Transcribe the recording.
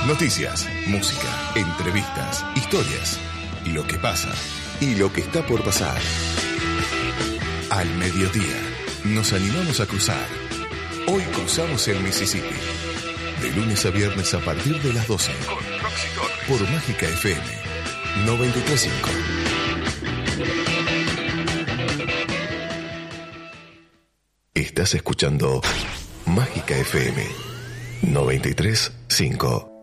Noticias, música, entrevistas, historias, lo que pasa y lo que está por pasar. Al mediodía, nos animamos a cruzar. Hoy cruzamos el Mississippi. De lunes a viernes a partir de las 12. Con Roxy Torres. Por Mágica FM 93.5. Estás escuchando Mágica FM 93.5.